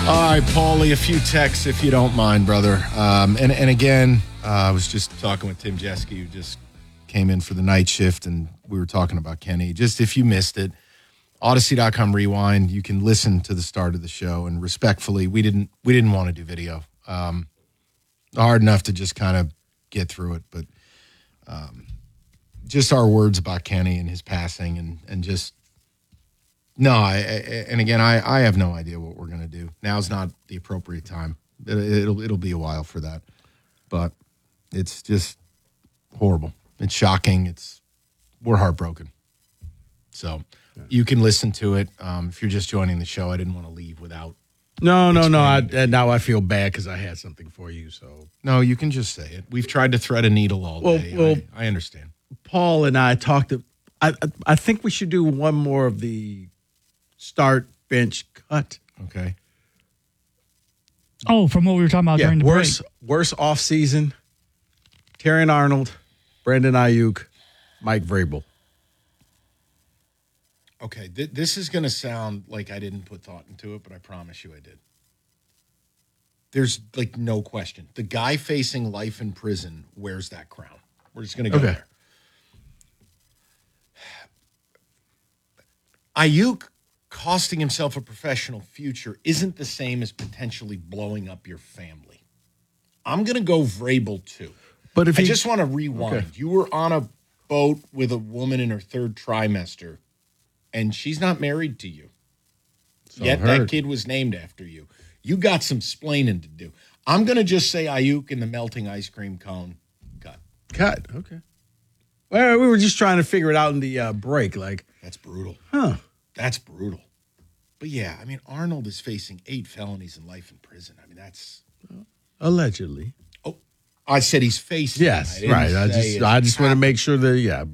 All right, Paulie, a few texts if you don't mind, brother. And again, I was just talking with Tim Jeske, who just came in for the night shift, and we were talking about Kenny. Just if you missed it, Odyssey.com rewind. You can listen to the start of the show. And respectfully, we didn't want to do video. Hard enough to just kind of get through it, but just our words about Kenny and his passing, and just. No, and again, I have no idea what we're going to do. Now's not the appropriate time. It'll be a while for that, but it's just horrible. It's shocking. We're heartbroken. So you can listen to it. If you're just joining the show, I didn't want to leave without. No. Now I feel bad because I had something for you. So no, you can just say it. We've tried to thread a needle all day. Well, I understand. Paul and I talked. I think we should do one more of the start bench cut. Okay. Oh, from what we were talking about during the break. Worst off season. Terrion Arnold, Brandon Ayuk, Mike Vrabel. Okay, this is going to sound like I didn't put thought into it, but I promise you I did. There's like no question. The guy facing life in prison wears that crown. We're just going to go there. Ayuk costing himself a professional future isn't the same as potentially blowing up your family. I'm going to go Vrabel too. But if I just want to rewind. Okay. You were on a boat with a woman in her third trimester, and she's not married to you. So yet that kid was named after you. You got some splaining to do. I'm going to just say Ayuk in the melting ice cream cone. Cut. Okay. Well, we were just trying to figure it out in the break. Like, that's brutal. Huh. That's brutal. But yeah, I mean, Arnold is facing 8 felonies and life in prison. I mean, that's allegedly. Oh, I said he's facing. Yes, right. I just want to make sure that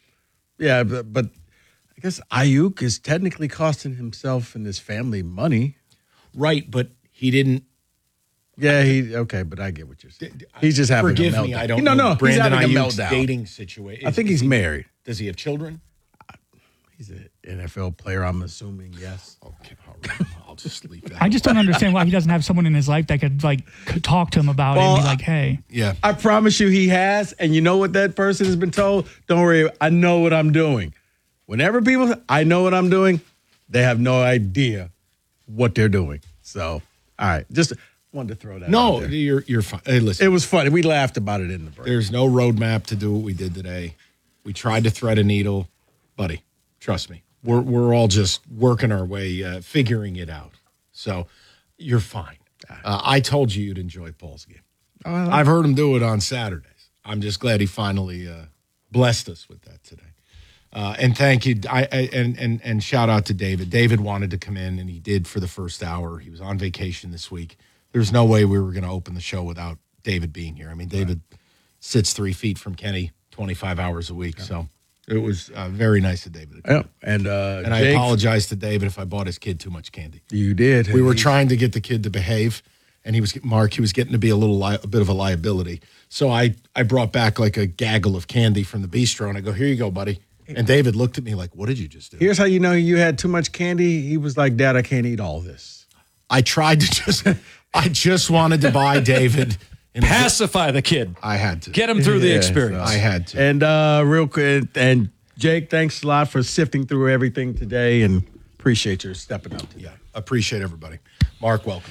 but I guess Ayuk is technically costing himself and his family money. Right, but he didn't. Yeah, but I get what you're saying. He's just having a meltdown. Forgive me, I don't know. No, Brandon he's having Ayuk's a meltdown. Dating situation. I think he's married. Does he have children? He's an NFL player, I'm assuming, yes. Okay, all right. I'll just leave that. I just don't understand why he doesn't have someone in his life that could talk to him about it and be like, hey. Yeah. I promise you he has, and you know what that person has been told? Don't worry, I know what I'm doing. Whenever people say, I know what I'm doing, they have no idea what they're doing. So, all right, just wanted to throw that out there. You're fine. Hey, listen. It was funny. We laughed about it in the break. There's no roadmap to do what we did today. We tried to thread a needle. Buddy, trust me. We're all just working our way, figuring it out. So you're fine. I told you you'd enjoy Paul's game. I've heard him do it on Saturdays. I'm just glad he finally blessed us with that today. And thank you. And shout out to David. David wanted to come in, and he did for the first hour. He was on vacation this week. There's no way we were going to open the show without David being here. I mean, David sits 3 feet from Kenny 25 hours a week. So it was very nice of David. Yeah. And I apologize to David if I bought his kid too much candy. You did. We were trying to get the kid to behave, and he was getting to be a bit of a liability. So I brought back like a gaggle of candy from the bistro, and I go, here you go, buddy. And David looked at me like, what did you just do? Here's how you know you had too much candy. He was like, Dad, I can't eat all this. I tried to I just wanted to buy David. Pacify the kid. I had to. Get him through the experience. I had to. And real quick, and Jake, thanks a lot for sifting through everything today, and appreciate your stepping up today. Yeah, appreciate everybody. Mark, welcome.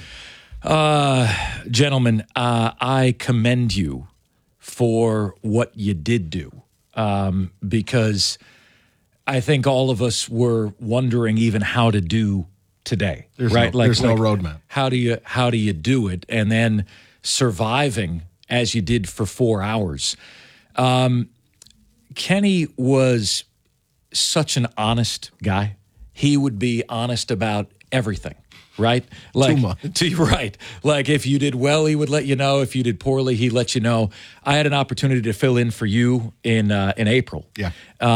Gentlemen, I commend you for what you did do. Because I think all of us were wondering even how to do today, right? There's no roadmap. How do you do it? And then surviving as you did for 4 hours. Kenny was such an honest guy. He would be honest about everything. Right? Like, right. Like if you did well, he would let you know. If you did poorly, he'd let you know. I had an opportunity to fill in for you in April. Yeah.